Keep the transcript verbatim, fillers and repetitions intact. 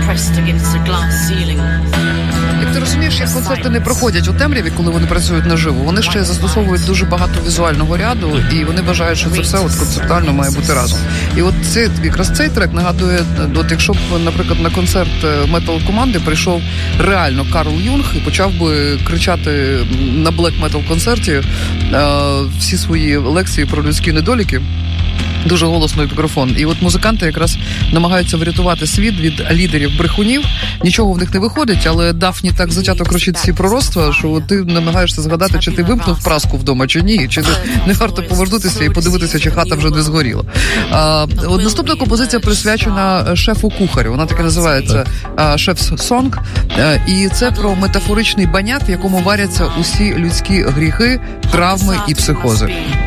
Як ти розумієш, як концерти не проходять у темряві, коли вони працюють наживо, вони ще застосовують дуже багато візуального ряду, і вони вважають, що це все от концептуально має бути разом. І от це, якраз цей трек нагадує, от якщо б, наприклад, на концерт метал-команди прийшов реально Карл Юнг і почав би кричати на блек-метал-концерті всі свої лекції про людські недоліки, дуже голосно в мікрофон. І от музиканти якраз намагаються врятувати світ від лідерів-брехунів. Нічого в них не виходить, але Дафні так затято кричить ці пророцтва, що ти намагаєшся згадати, чи ти вимкнув праску вдома, чи ні, чи не варто повернутися і подивитися, чи хата вже не згоріла. А, от наступна композиція присвячена шефу-кухарю. Вона так і називається «Шеф's Song». І це про метафоричний баняк, в якому варяться усі людські гріхи, травми і психози.